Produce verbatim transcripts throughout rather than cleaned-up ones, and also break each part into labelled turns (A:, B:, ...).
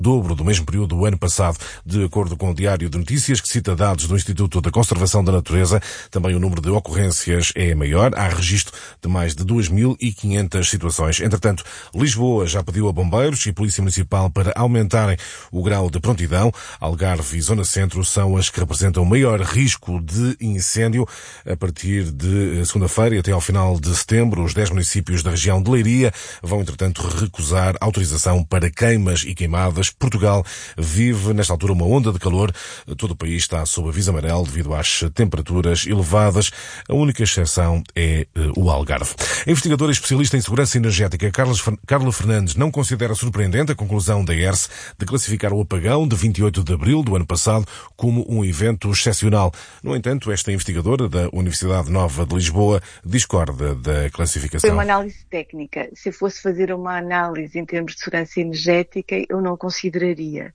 A: dobro do mesmo período do ano passado, de acordo com o Diário de Notícias, que cita dados do Instituto da Conservação da Natureza. Também o número de ocorrências é maior. Há registro de mais de duas mil e quinhentas situações. Entretanto, Lisboa já pediu a bombeiros e Polícia Municipal para aumentarem o grau de prontidão. Algarve e Zona Centro são as que representam o maior risco de incêndio. A partir de segunda-feira e até ao final de setembro, os dez municípios da região de Leiria vão, entretanto, recusar autorização para queimas e queimadas. Portugal vive, nesta altura, uma onda de calor. Todo o país está sob aviso amarelo devido às temperaturas elevadas. A única exceção é uh, o Algarve. A investigadora e especialista em segurança energética Carlos, Carla Fernandes não considera surpreendente a conclusão da E R S de classificar o apagão de vinte e oito de abril do ano passado como um evento excepcional. No entanto, esta investigadora da Universidade Nova de Lisboa discorda da classificação.
B: Foi uma análise técnica. Se eu fosse fazer uma análise em termos de segurança energética, eu não consideraria.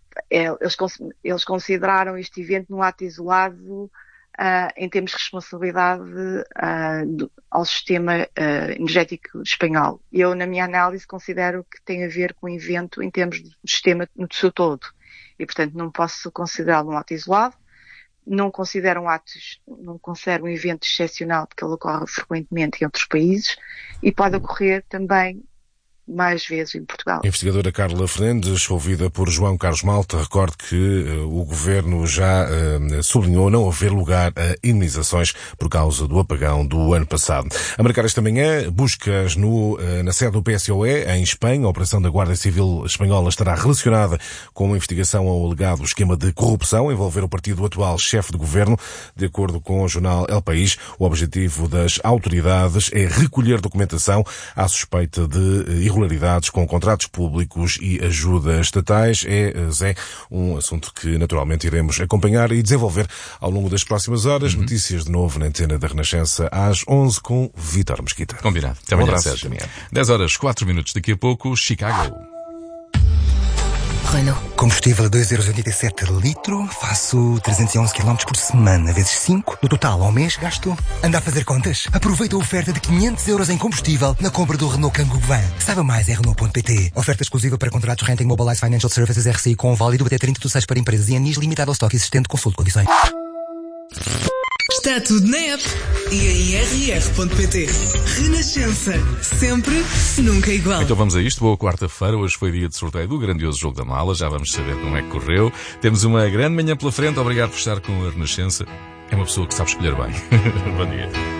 B: Eles, eles consideraram este evento num ato isolado uh, em termos de responsabilidade uh, do, ao sistema uh, energético espanhol. Eu, na minha análise, considero que tem a ver com o evento em termos do sistema no seu todo. E, portanto, não posso considerá-lo um ato isolado. Não considero um ato, não considero um evento excepcional, porque ele ocorre frequentemente em outros países e pode ocorrer também mais vezes em Portugal.
A: A investigadora Carla Fernandes, ouvida por João Carlos Malta, recordo que uh, o Governo já uh, sublinhou não haver lugar a indemnizações por causa do apagão do ano passado. A marcar esta manhã, buscas no, uh, na sede do P S O E, em Espanha. A operação da Guarda Civil Espanhola estará relacionada com uma investigação ao alegado esquema de corrupção a envolver o partido atual chefe de Governo. De acordo com o jornal El País, o objetivo das autoridades é recolher documentação à suspeita de irregularidades irregularidades com contratos públicos e ajudas estatais. É, Zé, um assunto que naturalmente iremos acompanhar e desenvolver ao longo das próximas horas. Uhum. Notícias de novo na antena da Renascença às onze com Vítor Mesquita.
C: Combinado. Até amanhã, Sérgio. dez horas, quatro minutos. Daqui a pouco, Chicago.
D: Renault. Combustível a dois euros e oitenta e sete litro, faço trezentos e onze quilómetros por semana, vezes cinco. No total, ao mês, gasto. Anda a fazer contas? Aproveita a oferta de quinhentos euros em combustível na compra do Renault Kangoo Van. Saiba mais em Renault ponto pt. Oferta exclusiva para contratos Renting Mobilize Financial Services R C I com válido até trinta de seis para empresas e anis limitado ao estoque existente. Consulte condições.
E: Está tudo na app e em r r ponto p t. Renascença. Sempre, nunca igual.
C: Então vamos a isto. Boa quarta-feira. Hoje foi dia de sorteio do grandioso Jogo da Mala. Já vamos saber como é que correu. Temos uma grande manhã pela frente. Obrigado por estar com a Renascença. É uma pessoa que sabe escolher bem. Bom dia.